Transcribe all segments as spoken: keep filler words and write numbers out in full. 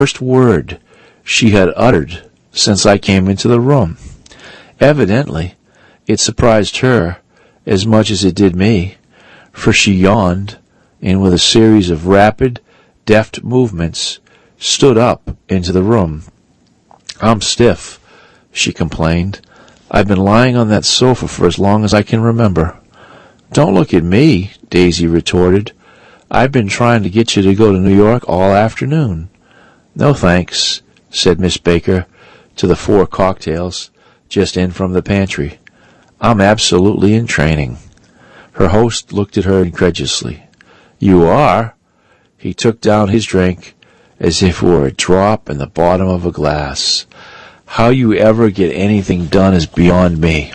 first word she had uttered since I came into the room. Evidently, it surprised her as much as it did me, for she yawned, and with a series of rapid, deft movements, stood up into the room. "I'm stiff," she complained. "I've been lying on that sofa for as long as I can remember." "Don't look at me," Daisy retorted. "I've been trying to get you to go to New York all afternoon." "No thanks," said Miss Baker to the four cocktails just in from the pantry. "I'm absolutely in training." Her host looked at her incredulously. "You are?" He took down his drink as if it were a drop in the bottom of a glass. "How you ever get anything done is beyond me."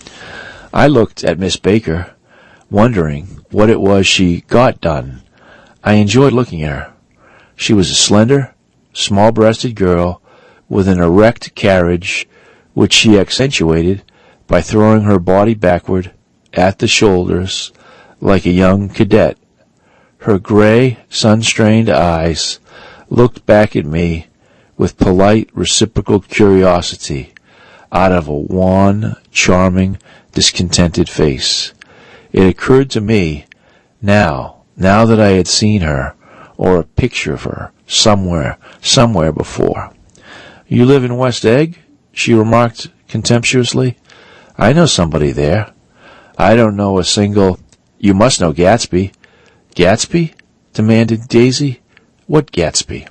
I looked at Miss Baker, wondering what it was she got done. I enjoyed looking at her. She was a slender, small-breasted girl with an erect carriage, which she accentuated by throwing her body backward at the shoulders like a young cadet. Her gray, sun-strained eyes looked back at me with polite, reciprocal curiosity out of a wan, charming, discontented face. It occurred to me, now, now that I had seen her, or a picture of her, somewhere, somewhere before. "You live in West Egg?" she remarked contemptuously. "I know somebody there." "I don't know a single—" "You must know Gatsby." "Gatsby?" demanded Daisy. "What Gatsby?"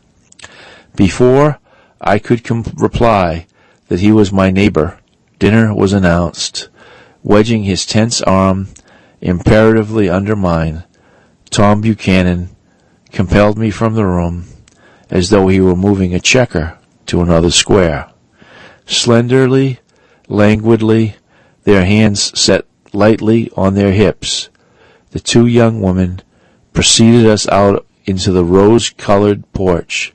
Before I could com- reply that he was my neighbor, dinner was announced. Wedging his tense arm imperatively under mine, Tom Buchanan compelled me from the room as though he were moving a checker to another square. Slenderly, languidly, their hands set lightly on their hips, the two young women preceded us out into the rose-colored porch,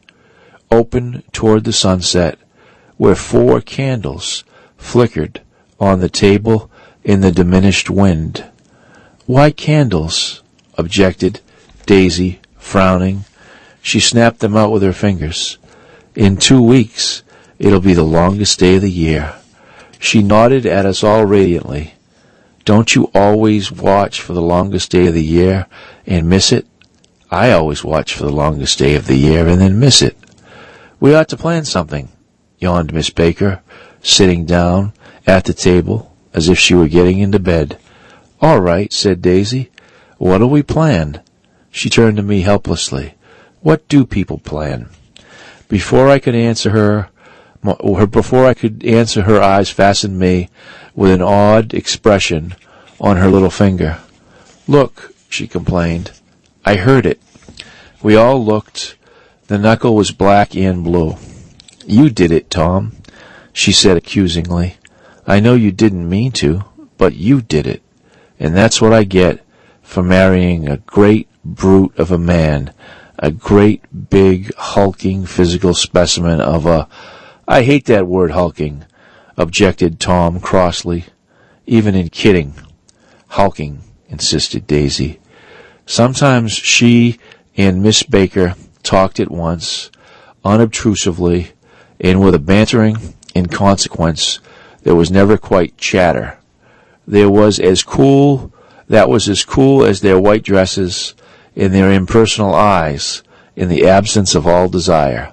open toward the sunset, where four candles flickered on the table in the diminished wind. "Why candles?" objected Daisy, frowning. She snapped them out with her fingers. "In two weeks, it'll be the longest day of the year." She nodded at us all radiantly. "Don't you always watch for the longest day of the year and miss it?" "I always watch for the longest day of the year and then miss it." "We ought to plan something," yawned Miss Baker, sitting down at the table as if she were getting into bed. "All right," said Daisy. "What'll we plan?" She turned to me helplessly. "What do people plan?" Before I could answer her, her before I could answer, her eyes fastened me with an odd expression on her little finger. "Look," she complained. I heard it. We all looked. The knuckle was black and blue. "You did it, Tom," she said accusingly. "I know you didn't mean to, but you did it. And that's what I get for marrying a great brute of a man, a great, big, hulking physical specimen of a—" "I hate that word, hulking," objected Tom crossly. "Even in kidding." "Hulking," insisted Daisy. Sometimes she and Miss Baker talked at once, unobtrusively, and with a bantering inconsequence that was never quite chatter. There was as cool, that was as cool as their white dresses and their impersonal eyes in the absence of all desire.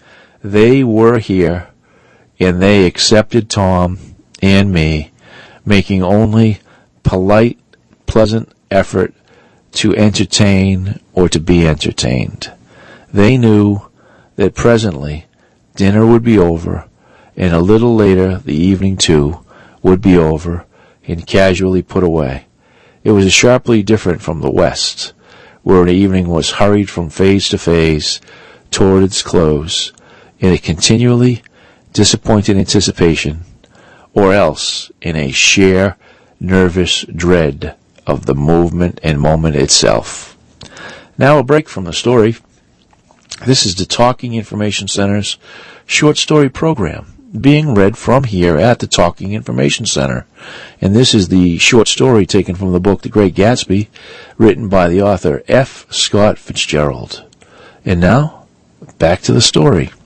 They were here, and they accepted Tom and me, making only polite, pleasant effort to entertain or to be entertained. They knew that presently dinner would be over, and a little later the evening, too, would be over and casually put away. It was sharply different from the West, where the evening was hurried from phase to phase toward its close, in a continually disappointed anticipation, or else in a sheer nervous dread of the movement and moment itself. Now a break from the story. This is the Talking Information Center's short story program, being read from here at the Talking Information Center. And this is the short story taken from the book The Great Gatsby, written by the author F. Scott Fitzgerald. And now, back to the story.